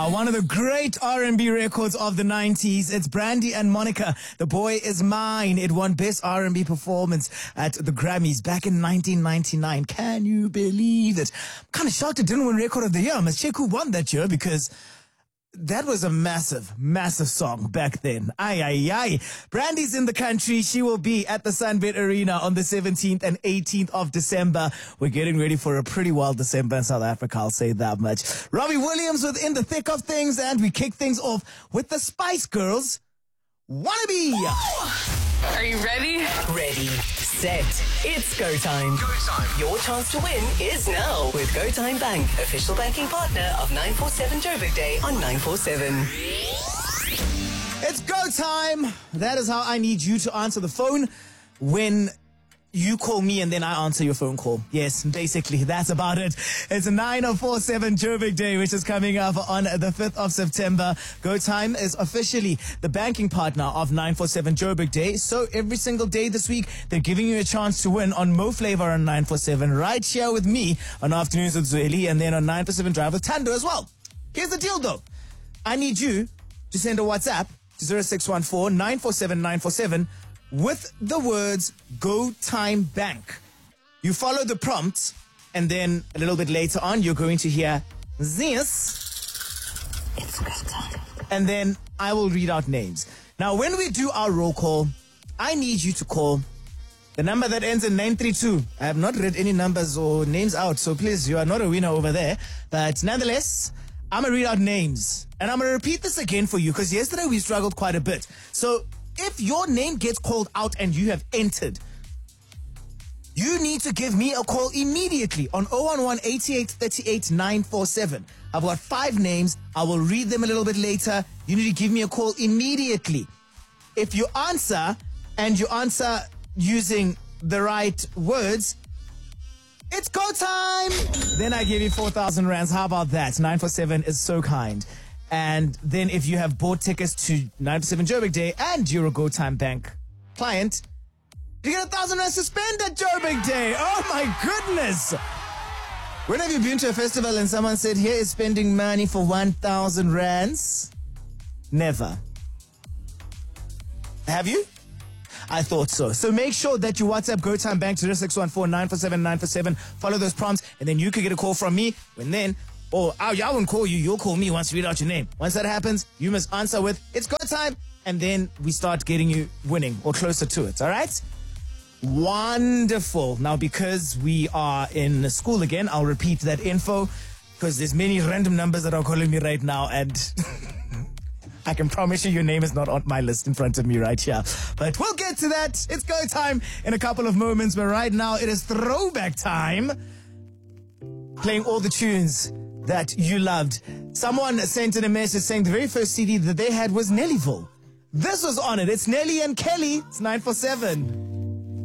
One of the great R&B records of the 90s. It's Brandy and Monica. The Boy Is Mine. It won Best R&B Performance at the Grammys back in 1999. Can you believe it? I'm kind of shocked it didn't win Record of the Year. I must check who won that year because that was a massive, massive song back then. Aye, aye, aye. Brandy's in the country. She will be at the Sunbet Arena on the 17th and 18th of December. We're getting ready for a pretty wild December in South Africa, I'll say that much. Robbie Williams within the thick of things, and we kick things off with the Spice Girls. Wannabe! Are you ready? Ready, set, it's go time. Go time. Your chance to win is now with Go Time Bank, official banking partner of 947 Joburg Day on 947. It's go time. That is how I need you to answer the phone when you call me and then I answer your phone call. Yes, basically, that's about it. It's 947 Joburg Day, which is coming up on the 5th of September. Go Time is officially the banking partner of 947 Joburg Day. So every single day this week, they're giving you a chance to win on Mo Flavor on 947, right here with me on Afternoons with Zweli, and then on 947 Drive with Tando as well. Here's the deal, though. I need you to send a WhatsApp to 0614 947 947 with the words Go Time Bank. You follow the prompt, and then a little bit later on, you're going to hear this. It's go time. And then I will read out names. Now, when we do our roll call, I need you to call the number that ends in 932. I have not read any numbers or names out, so please, you are not a winner over there. But nonetheless, I'm going to read out names. And I'm going to repeat this again for you, because yesterday we struggled quite a bit. So if your name gets called out and you have entered, you need to give me a call immediately on 011 88 38 947. I've got 5 names. I will read them a little bit later. You need to give me a call immediately. If you answer, and you answer using the right words, it's go time. Then I give you 4,000 rands. How about that? 947 is so kind. And then if you have bought tickets to 947 Joburg Day and you're a Go Time Bank client, you get 1,000 rands to spend at Joburg Day. Oh my goodness. When have you been to a festival and someone said, here is spending money for 1,000 rands? Never. Have you? I thought so. So make sure that you WhatsApp Go Time Bank to 0614 947 947. Follow those prompts, and then you could get a call from me. And then, I won't call you. You'll call me once you read out your name. Once that happens, you must answer with, it's go time. And then we start getting you winning or closer to it. All right? Wonderful. Now, because we are in school again, I'll repeat that info because there's many random numbers that are calling me right now. And I can promise you your name is not on my list in front of me right here. But we'll get to that. It's go time in a couple of moments. But right now, it is throwback time. Playing all the tunes that you loved. Someone sent in a message saying the very first CD that they had was Nellyville. This was on it. It's Nelly and Kelly. It's 947.